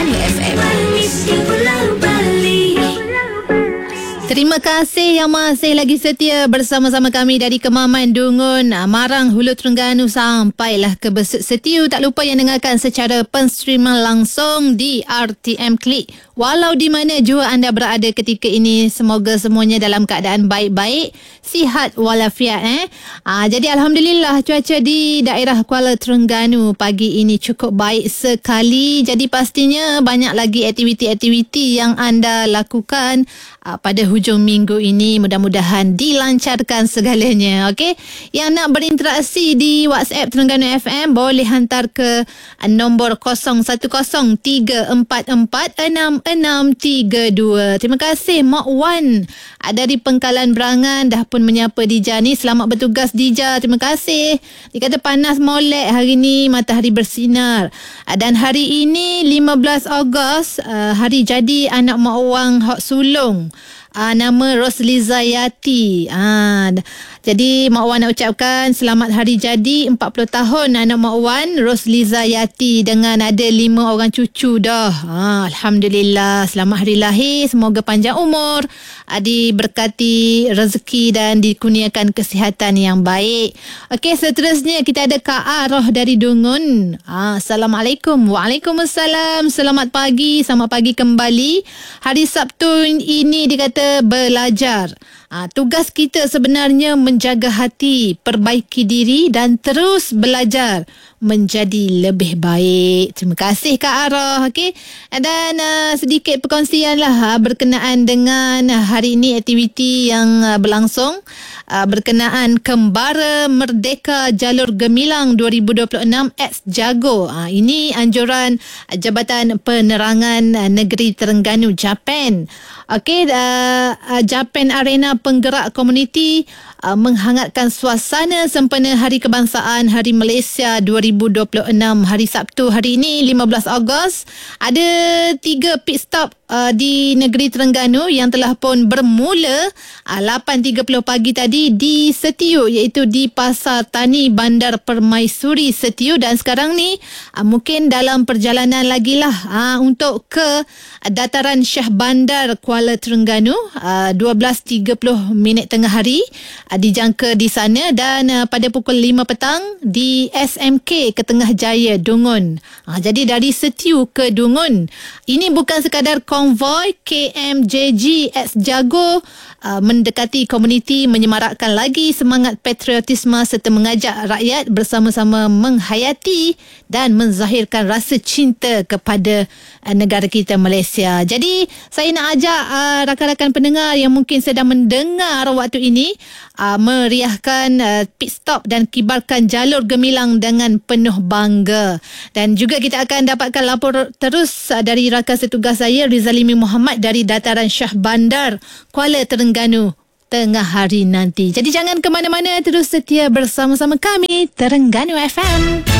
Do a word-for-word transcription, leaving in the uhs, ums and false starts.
Terengganu F M. Terima kasih yang masih lagi setia bersama-sama kami dari Kemaman Dungun, Marang, Hulu Terengganu sampailah ke Besut Setiu. Tak lupa yang dengarkan secara penstreaman langsung di R T M Klik. Walau di mana jua anda berada ketika ini, semoga semuanya dalam keadaan baik-baik, sihat walafiat. Eh? Aa, jadi Alhamdulillah cuaca di daerah Kuala Terengganu pagi ini cukup baik sekali. Jadi pastinya banyak lagi aktiviti-aktiviti yang anda lakukan aa, pada hujung minggu ini. Mudah-mudahan dilancarkan segalanya. Okey, yang nak berinteraksi di WhatsApp Terengganu F M boleh hantar ke nombor kosong satu kosong tiga empat empat enam enam tiga dua. Terima kasih Mak Wan dari Pengkalan Berangan dah pun menyapa Dija ni. Selamat bertugas Dija. Terima kasih. Dia kata panas molek hari ni, matahari bersinar. Dan hari ini lima belas Ogos, hari jadi anak Mak Wang Hok Sulong. Uh, nama Rosliza Yati. Uh, jadi Mak Wan nak ucapkan selamat hari jadi empat puluh tahun anak Mak Wan Rosliza Yati dengan ada lima orang cucu dah. Uh, Alhamdulillah. Selamat hari lahir. Semoga panjang umur, uh, diberkati rezeki dan dikurniakan kesihatan yang baik. Okey, seterusnya kita ada Kak Aroh dari Dungun. Uh, Assalamualaikum. Waalaikumsalam. Selamat pagi. Selamat pagi kembali. Hari Sabtu ini dikata belajar. Ha, tugas kita sebenarnya menjaga hati, perbaiki diri dan terus belajar menjadi lebih baik. Terima kasih Kak Arah. Okay? Dan uh, sedikit perkongsian lah uh, berkenaan dengan hari ini aktiviti yang uh, berlangsung uh, berkenaan Kembara Merdeka Jalur Gemilang dua ribu dua puluh enam X Jago. Uh, ini anjuran uh, Jabatan Penerangan uh, Negeri Terengganu Japan. Okey, uh, uh, Japan Arena Penggerak Komuniti uh, menghangatkan suasana sempena Hari Kebangsaan Hari Malaysia dua ribu dua puluh enam hari Sabtu hari ini lima belas Ogos. Ada tiga pit stop uh, di negeri Terengganu yang telah pun bermula uh, lapan tiga puluh pagi tadi di Setiu, iaitu di Pasar Tani Bandar Permaisuri Setiu, dan sekarang ni uh, mungkin dalam perjalanan lagi lah uh, untuk ke uh, Dataran Shah Bandar Kuala Terengganu. uh, dua belas tiga puluh minit tengah hari uh, dijangka di sana, dan uh, pada pukul lima petang di S M K Ketengah Jaya Dungun. uh, jadi dari Setiu ke Dungun, ini bukan sekadar konvoi K M J G X Jago uh, mendekati komuniti, menyemarakkan lagi semangat patriotisme serta mengajak rakyat bersama-sama menghayati dan menzahirkan rasa cinta kepada uh, negara kita Malaysia. Jadi saya nak ajak uh, rakan-rakan pendengar yang mungkin sedang mendengar waktu ini uh, meriahkan uh, pit stop dan kibarkan jalur gemilang dengan penuh bangga. Dan juga kita akan dapatkan lapor terus uh, dari rakan setugas saya Rizalimi Muhammad dari Dataran Shah Bandar Kuala Terengganu tengah hari nanti. Jadi jangan ke mana-mana, terus setia bersama-sama kami Terengganu F M.